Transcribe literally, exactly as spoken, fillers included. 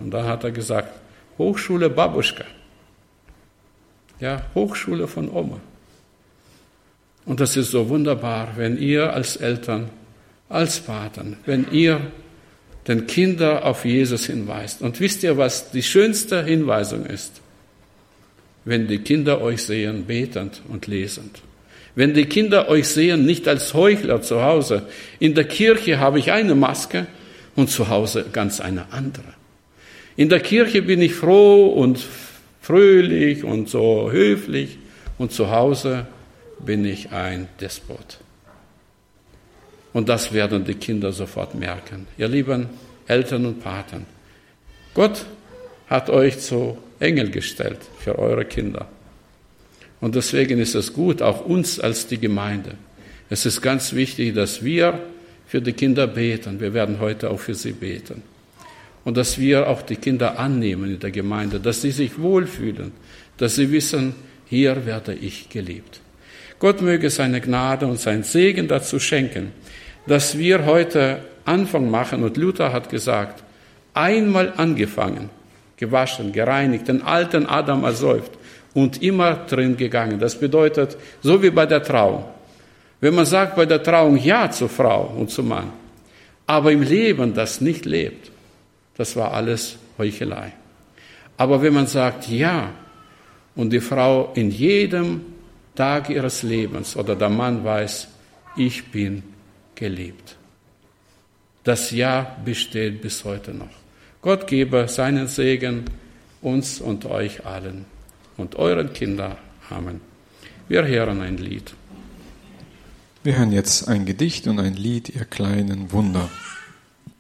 Und da hat er gesagt, Hochschule Babuschka. Ja, Hochschule von Oma. Und das ist so wunderbar, wenn ihr als Eltern, als Paten, wenn ihr den Kindern auf Jesus hinweist. Und wisst ihr, was die schönste Hinweisung ist? Wenn die Kinder euch sehen, betend und lesend. Wenn die Kinder euch sehen, nicht als Heuchler zu Hause. In der Kirche habe ich eine Maske und zu Hause ganz eine andere. In der Kirche bin ich froh und fröhlich und so höflich und zu Hause bin ich ein Despot. Und das werden die Kinder sofort merken. Ihr lieben Eltern und Paten, Gott hat euch zu Engel gestellt für eure Kinder. Und deswegen ist es gut, auch uns als die Gemeinde. Es ist ganz wichtig, dass wir für die Kinder beten. Wir werden heute auch für sie beten. Und dass wir auch die Kinder annehmen in der Gemeinde, dass sie sich wohlfühlen, dass sie wissen, hier werde ich geliebt. Gott möge seine Gnade und seinen Segen dazu schenken, dass wir heute Anfang machen. Und Luther hat gesagt, einmal angefangen, gewaschen, gereinigt, den alten Adam ersäuft und immer drin gegangen. Das bedeutet, so wie bei der Trauung. Wenn man sagt bei der Trauung Ja zur Frau und zum Mann, aber im Leben das nicht lebt, das war alles Heuchelei. Aber wenn man sagt Ja und die Frau in jedem Tag ihres Lebens oder der Mann weiß, ich bin geliebt. Das Ja besteht bis heute noch. Gott gebe seinen Segen uns und euch allen und euren Kindern. Amen. Wir hören ein Lied. Wir hören jetzt ein Gedicht und ein Lied, ihr kleinen Wunder.